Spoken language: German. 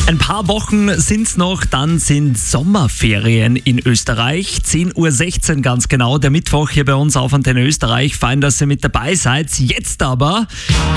Ein paar Wochen sind's noch, dann sind Sommerferien in Österreich. 10:16 Uhr ganz genau, der Mittwoch hier bei uns auf Antenne Österreich. Fein, dass ihr mit dabei seid. Jetzt aber